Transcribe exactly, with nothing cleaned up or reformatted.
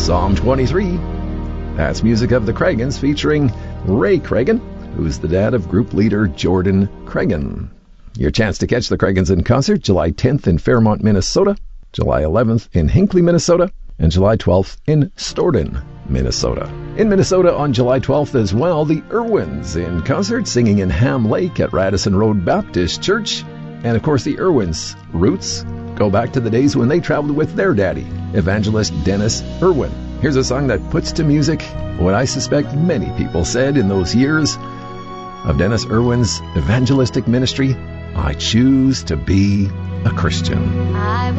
Psalm twenty-three. That's music of the Cragans featuring Ray Cragen, who's the dad of group leader Jordan Cragen. Your chance to catch the Cragans in concert, July tenth in Fairmont, Minnesota, July eleventh in Hinckley, Minnesota, and July twelfth in Stoughton, Minnesota. In Minnesota on July twelfth as well, the Irwins in concert singing in Ham Lake at Radisson Road Baptist Church. And of course, the Irwins' roots go back to the days when they traveled with their daddy, evangelist Dennis Irwin. Here's a song that puts to music what I suspect many people said in those years of Dennis Irwin's evangelistic ministry: I choose to be a Christian. I